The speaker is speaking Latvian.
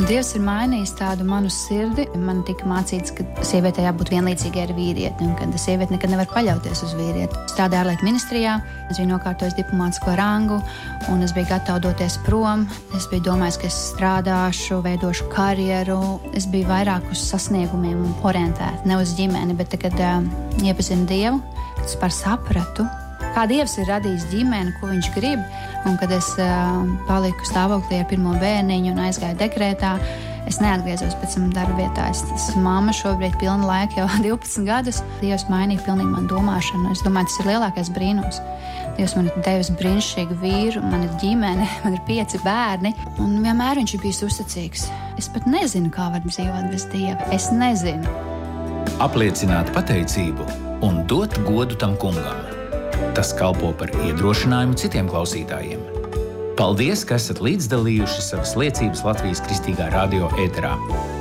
Dievs ir mainījis tādu manu sirdi. Man tika mācīts, ka sievietei jābūt vienlīdzīgai ar vīrieti, un ka sieviete nekad nevar paļauties uz vīrieti. Strādāju ārlietu ministrijā, es biju nokārtojis diplomātisko rangu, un es biju gatava doties prom. Es biju domājis, ka es strādāšu, veidošu karjeru. Es biju vairāk uz sasniegumiem orientēta, ne uz ģimeni, bet kad iepazinu Dievu, kad es par sapratu, kā Dievs ir radījis ģimeni, ko viņš grib, un kad es paliku stāvoklī ar pirmo bērniņu un aizgāju dekrētā, es neatgriezos pēc tam darba vietā. Es esmu mamma šobrīd pilna laika, jau 12 gadus. Dievs mainīja pilnīgi manu domāšanu. Es domāju, tas ir lielākais brīnums. Dievs man ir devis brīnišķīgu vīru, man ir ģimene, man ir 5 bērni, un vienmēr viņš ir bijis uzticīgs. Es pat nezinu, kā var dzīvot bez Dieva. Es nezinu. Apliecināt pateicību un dot godu tam kungam. Tas kalpo par iedrošinājumu citiem klausītājiem. Paldies, ka esat līdzdalījuši savas liecības Latvijas Kristīgā radio ēterā.